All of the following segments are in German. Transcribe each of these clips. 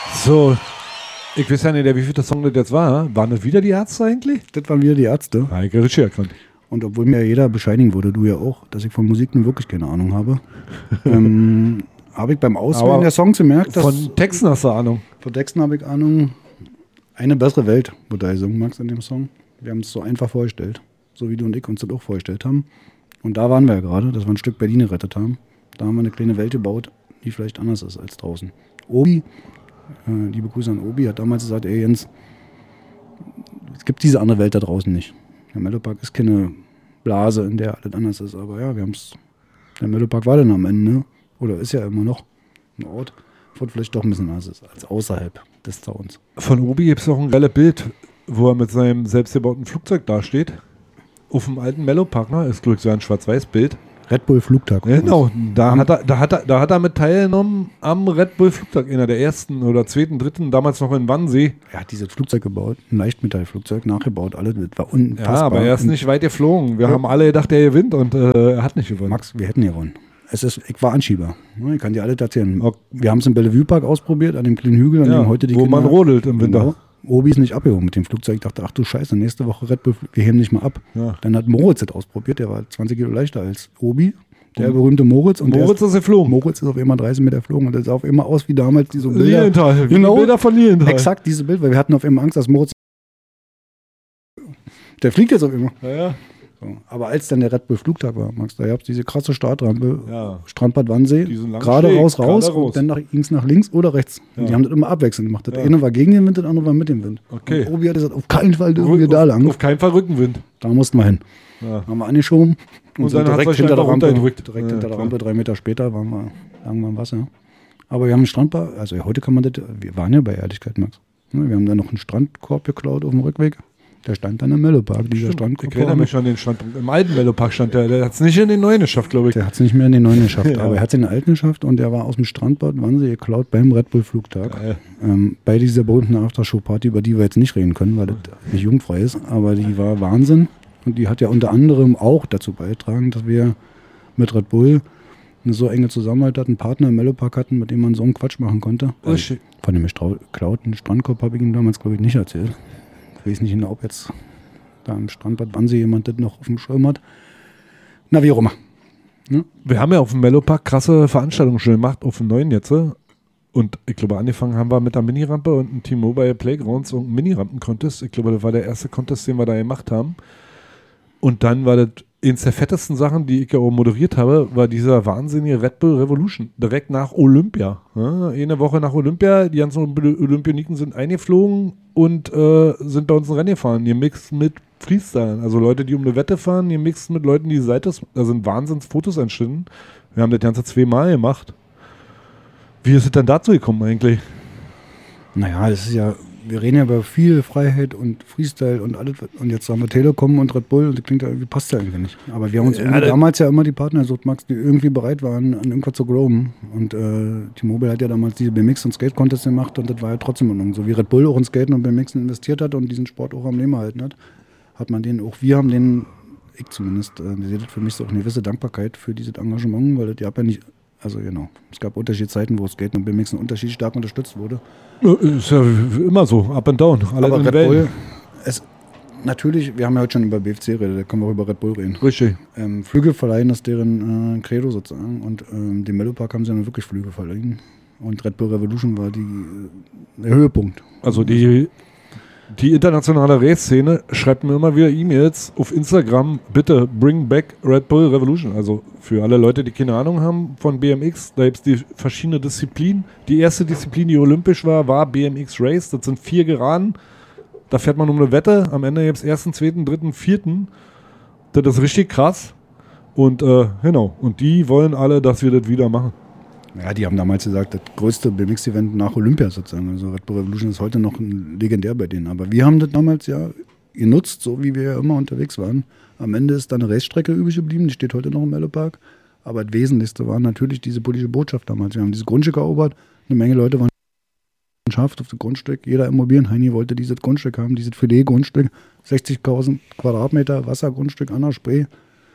So, ich weiß ja nicht, wie viel der Song das jetzt war. Waren das wieder die Ärzte eigentlich? Das waren wieder die Ärzte. Ja, ich richtig erkannt. Und obwohl mir jeder bescheinigen würde, du ja auch, dass ich von Musik nun wirklich keine Ahnung habe, habe ich beim Auswählen der Songs gemerkt, dass... Von Texten hast du Ahnung. Von Texten habe ich Ahnung. Eine bessere Welt, wurde da gesungen, Max, in dem Song. Wir haben es so einfach vorgestellt. So wie du und ich uns das auch vorgestellt haben. Und da waren wir ja gerade, dass wir ein Stück Berlin gerettet haben. Da haben wir eine kleine Welt gebaut, die vielleicht anders ist als draußen. Obi, liebe Grüße an Obi, hat damals gesagt, ey Jens, es gibt diese andere Welt da draußen nicht. Der Mellowpark ist keine Blase, in der alles anders ist. Aber ja, wir haben es, der Mellowpark war dann am Ende, ne? Oder ist ja immer noch ein Ort, wo vielleicht doch ein bisschen anders ist, als außerhalb des Zauns. Von Obi gibt es noch ein geiles Bild, wo er mit seinem selbstgebauten Flugzeug dasteht. Auf dem alten Mellowpark, ne? Ist, glaube ich, so ein Schwarz-Weiß-Bild. Red Bull Flugtag. Genau, da hat er mit teilgenommen am Red Bull Flugtag, einer der ersten oder zweiten, dritten, damals noch in Wannsee. Er hat dieses Flugzeug gebaut, ein Leichtmetallflugzeug nachgebaut, alles, das war unfassbar. Ja, aber er ist nicht weit geflogen. Wir haben alle gedacht, er gewinnt und er hat nicht gewonnen. Max, wir hätten gewonnen. Ich war Anschieber. Ich kann dir alles erzählen. Okay. Wir haben es im Bellevue Park ausprobiert, an dem kleinen Hügel, an dem heute die wo Kinder, man rodelt im Winter. Genau. Obi ist nicht abgehoben mit dem Flugzeug. Ich dachte, ach du Scheiße, nächste Woche Red Bull, wir heben nicht mal ab. Ja. Dann hat Moritz das ausprobiert, der war 20 Kilo leichter als Obi. Der berühmte Moritz. Und Moritz ist geflogen. Moritz ist auf immer 30 Meter geflogen und das sah auf immer aus wie damals diese Bilder. Lilienthal, wie genau, die Bilder von Lilienthal. Exakt diese Bild, weil wir hatten auf immer Angst, dass Moritz... Der fliegt jetzt auf immer. Ja. So. Aber als dann der Red Bull Flugtag war, Max, da gab es diese krasse Startrampe, Strandbad Wannsee, gerade raus, und dann ging es nach links oder rechts. Und die haben das immer abwechselnd gemacht. Das eine war gegen den Wind, das andere war mit dem Wind. Okay. Und Obi hat gesagt, auf keinen Fall dürfen wir da lang. Auf keinen Fall Rückenwind. Da mussten wir hin. Ja. Haben wir angeschoben und dann direkt hinter der Rampe, hinter der Rampe 3 Meter später lagen wir im Wasser. Aber wir haben einen Strandbar, also heute kann man das, wir waren ja bei Ehrlichkeit, Max. Wir haben dann noch einen Strandkorb geklaut auf dem Rückweg. Der stand dann im Mellowpark, dieser Strandkorb. Ich erinnere mich an den Strandkorb. Im alten Mellowpark stand der hat es nicht in den neuen geschafft, glaube ich. Der hat es nicht mehr in den neuen geschafft, aber er hat es in den alten geschafft und der war aus dem Strandbad Wannsee geklaut beim Red Bull Flugtag. Bei dieser berühmten Aftershow-Party, über die wir jetzt nicht reden können, weil das nicht jugendfrei ist, aber die war Wahnsinn. Und die hat ja unter anderem auch dazu beigetragen, dass wir mit Red Bull eine so enge Zusammenarbeit hatten, einen Partner im Mellowpark hatten, mit dem man so einen Quatsch machen konnte. Von dem geklauten Strandkorb habe ich ihm damals, glaube ich, nicht erzählt. Ich weiß nicht genau, ob jetzt da im Strandbad Wannsee jemand das noch auf dem Schirm hat. Na, wie auch immer. Ja? Wir haben ja auf dem Mellowpark krasse Veranstaltungen schon gemacht, auf dem neuen jetzt. Und ich glaube, angefangen haben wir mit einer Minirampe und einem T-Mobile Playgrounds und einem Minirampen-Contest. Ich glaube, das war der erste Contest, den wir da gemacht haben. Und dann war das eins der fettesten Sachen, die ich ja auch moderiert habe, war dieser wahnsinnige Red Bull Revolution. Direkt nach Olympia. Ja, eine Woche nach Olympia. Die ganzen Olympioniken sind eingeflogen und sind bei uns ein Rennen gefahren. Gemixt mit Freestyle. Also Leute, die um eine Wette fahren, gemixt mit Leuten, die Seite. Da sind Wahnsinnsfotos entstanden. Wir haben das Ganze 2-mal gemacht. Wie ist es denn dazu gekommen eigentlich? Naja, das ist ja, wir reden ja über viel Freiheit und Freestyle und alles. Und jetzt haben wir Telekom und Red Bull und das klingt ja irgendwie, passt ja irgendwie nicht. Aber wir haben uns damals ja immer die Partner gesucht, Max, die irgendwie bereit waren, an irgendwas zu glauben. Und T-Mobile hat ja damals diese BMX und Skate-Contest gemacht und das war ja trotzdem in Ordnung. So wie Red Bull auch in Skaten und BMXen investiert hat und diesen Sport auch am Leben erhalten hat man den auch, wir haben den, ich zumindest, seht das für mich so auch eine gewisse Dankbarkeit für dieses Engagement, weil das ja nicht. Also genau, es gab unterschiedliche Zeiten, wo Skaten und BMX unterschiedlich stark unterstützt wurde. Ist ja immer so, up and down. Aber Red Bull, natürlich, wir haben ja heute schon über BFC geredet, da können wir auch über Red Bull reden. Richtig. Flüge verleihen ist deren Credo sozusagen und dem Mellowpark haben sie dann wirklich Flüge verliehen. Und Red Bull Revolution war der Höhepunkt. Also die internationale Race-Szene schreibt mir immer wieder E-Mails auf Instagram, bitte bring back Red Bull Revolution. Also für alle Leute, die keine Ahnung haben von BMX, da gibt es die verschiedenen Disziplinen. Die erste Disziplin, die olympisch war BMX Race. Das sind 4 Geraden. Da fährt man um eine Wette. Am Ende gibt es 1., 2., 3., 4. Das ist richtig krass. Und genau. Und die wollen alle, dass wir das wieder machen. Ja, die haben damals gesagt, das größte BMX-Event nach Olympia sozusagen. Also Red Bull Revolution ist heute noch legendär bei denen. Aber wir haben das damals ja genutzt, so wie wir ja immer unterwegs waren. Am Ende ist da eine Racestrecke übrig geblieben, die steht heute noch im Mellowpark. Aber das Wesentlichste war natürlich diese politische Botschaft damals. Wir haben dieses Grundstück erobert, eine Menge Leute waren scharf auf das Grundstück. Jeder Immobilienheini wollte dieses Grundstück haben, dieses Filet-Grundstück, 60.000 Quadratmeter Wassergrundstück an der Spree.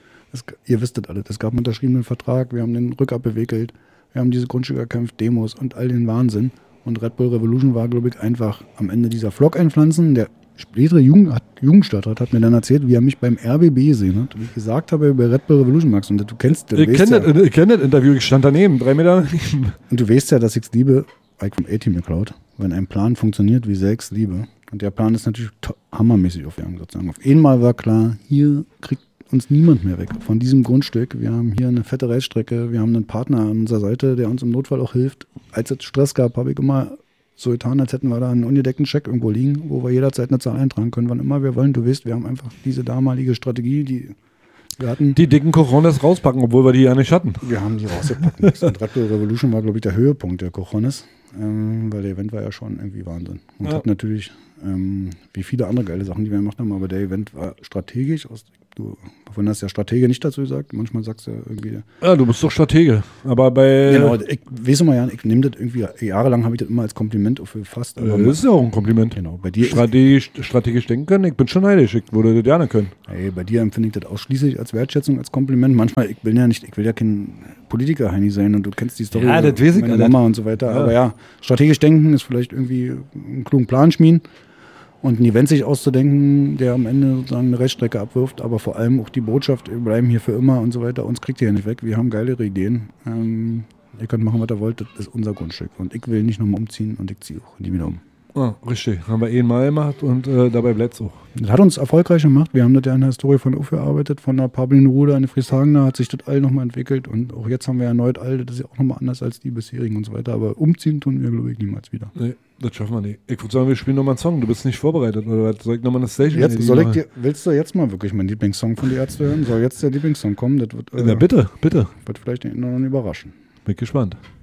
Ihr wisst das alle, es gab einen unterschriebenen Vertrag, wir haben den Rückab bewickelt. Wir haben diese Grundstücke erkämpft, Demos und all den Wahnsinn. Und Red Bull Revolution war, glaube ich, einfach am Ende dieser Vlog einpflanzen. Der spätere Jugendstadtrat hat mir dann erzählt, wie er mich beim RBB gesehen hat. Wie ich gesagt habe, bei Red Bull Revolution, Max. Und du kennst Ich kenne das Interview, ich stand daneben, 3 Meter daneben. Und du weißt ja, dass ich es liebe, Ike vom A-Team geklaut. Wenn ein Plan funktioniert, wie sehr ich es liebe. Und der Plan ist natürlich hammermäßig aufgegangen, sozusagen. Auf einmal war klar, hier kriegt uns niemand mehr weg von diesem Grundstück. Wir haben hier eine fette Reisstrecke, wir haben einen Partner an unserer Seite, der uns im Notfall auch hilft. Als es Stress gab, habe ich immer so getan, als hätten wir da einen ungedeckten Scheck irgendwo liegen, wo wir jederzeit eine Zahl eintragen können, wann immer wir wollen. Du weißt, wir haben einfach diese damalige Strategie, die wir hatten. Die dicken Cojones rauspacken, obwohl wir die ja nicht hatten. Wir haben die rausgepackt. Und Red Bull Revolution war, glaube ich, der Höhepunkt der Cojones, weil der Event war ja schon irgendwie Wahnsinn. Und hat natürlich, wie viele andere geile Sachen, die wir gemacht haben, aber der Event war strategisch. Du hast ja Stratege nicht dazu gesagt. Manchmal sagst du ja irgendwie. Ja, du bist doch Stratege. Aber bei. Genau, ich weiß immer ja, ich nehme das irgendwie, jahrelang habe ich das immer als Kompliment aufgefasst. Das ist ja auch ein Kompliment. Genau, bei dir. Strategisch denken können, ich bin schon neidisch, ich würde das gerne können. Hey, bei dir empfinde ich das ausschließlich als Wertschätzung, als Kompliment. Manchmal, ich will ja kein Politiker-Heini sein und du kennst die Story. Ja, das weiß ich meine Mama und so weiter. Ja. Aber ja, strategisch denken ist vielleicht irgendwie einen klugen Plan schmieden. Und ein Event sich auszudenken, der am Ende sozusagen eine Reststrecke abwirft, aber vor allem auch die Botschaft, wir bleiben hier für immer und so weiter, uns kriegt ihr ja nicht weg, wir haben geilere Ideen. Ihr könnt machen, was ihr wollt, das ist unser Grundstück. Und ich will nicht nochmal umziehen und ich ziehe auch nie wieder um. Ah, richtig, haben wir einmal gemacht und dabei bleibt es auch. Das hat uns erfolgreich gemacht, wir haben das ja in der Historie von aufgearbeitet, von der Pablinruder an die Frieshagener hat sich das all nochmal entwickelt und auch jetzt haben wir erneut all, das ist ja auch nochmal anders als die bisherigen und so weiter, aber umziehen tun wir, glaube ich, niemals wieder. Nee, das schaffen wir nicht. Ich würde sagen, wir spielen nochmal einen Song, du bist nicht vorbereitet, oder soll ich nochmal eine Station? Willst du jetzt mal wirklich meinen Lieblingssong von die Ärzte hören? Soll jetzt der Lieblingssong kommen? Das wird, bitte. Wird vielleicht noch überraschen. Bin gespannt.